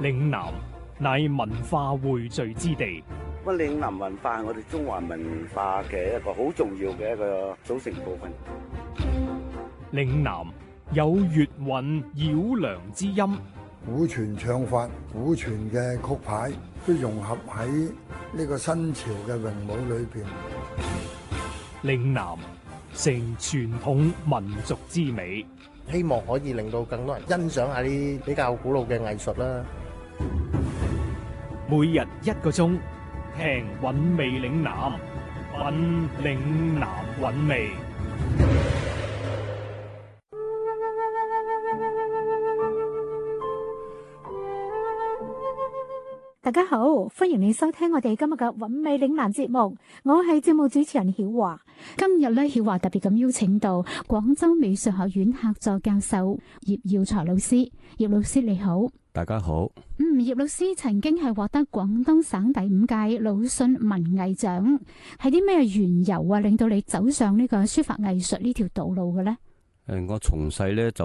嶺南乃文化匯聚之地。 咁嶺南文化係我哋中華文化嘅一個好重要嘅一個組成部分。 嶺南有粵韻繞梁之音， 古傳唱法、古傳嘅曲牌都融合喺呢個新潮嘅詠舞裏邊。 嶺南成傳統民族之美， 希望可以令到更多人欣賞下啲比較古老嘅藝術啦。 每日1個鐘，聽韻味嶺南，品嶺南韻味。 大家好，歡迎你收聽我哋今日嘅韻味嶺南節目，我係節目主持人曉華。今日咧，曉華特別咁邀請到廣州美術學院客座教授葉耀才老師。葉老師你好。 大家好。 葉老師曾經係獲得廣東省第5屆魯迅文藝獎，係啲咩緣由啊，令到你走上呢個書法藝術呢條道路嘅呢？ 我從細咧就